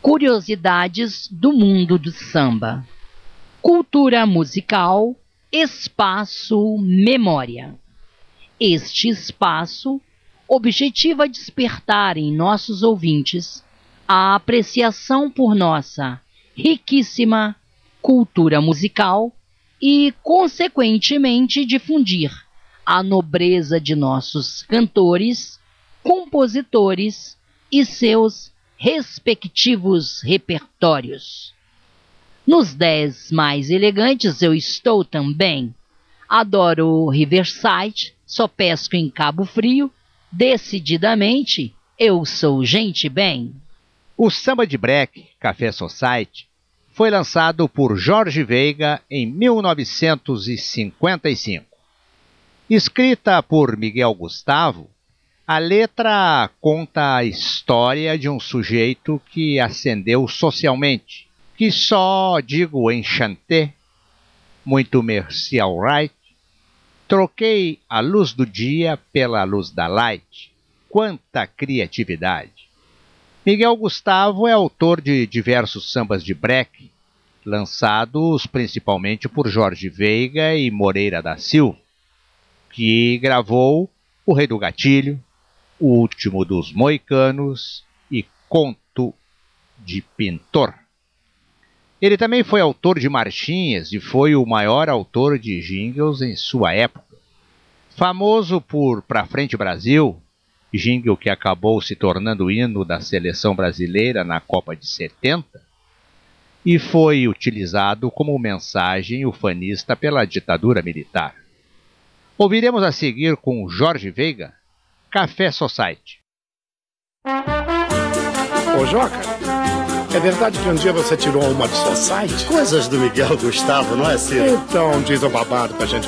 Curiosidades do mundo do samba. Cultura musical, espaço, memória. Este espaço objetiva despertar em nossos ouvintes a apreciação por nossa riquíssima cultura musical e, consequentemente, difundir a nobreza de nossos cantores, compositores e seus respectivos repertórios. Nos 10 mais elegantes eu estou também. Adoro Riverside, só pesco em Cabo Frio, decididamente eu sou gente bem. O samba de break, Café Society, foi lançado por Jorge Veiga em 1955. Escrita por Miguel Gustavo, a letra conta a história de um sujeito que ascendeu socialmente, que só digo enchanté, muito merci alright, troquei a luz do dia pela luz da light. Quanta criatividade! Miguel Gustavo é autor de diversos sambas de break, lançados principalmente por Jorge Veiga e Moreira da Silva, que gravou O Rei do Gatilho, O Último dos Moicanos e Conto de Pintor. Ele também foi autor de marchinhas e foi o maior autor de jingles em sua época. Famoso por Pra Frente Brasil, jingle que acabou se tornando hino da seleção brasileira na Copa de 70, e foi utilizado como mensagem ufanista pela ditadura militar. Ouviremos a seguir com Jorge Veiga, Café Society. Ô Joca, é verdade que um dia você tirou uma de Society? Coisas do Miguel Gustavo, não é, Ciro? Então diz o babado pra gente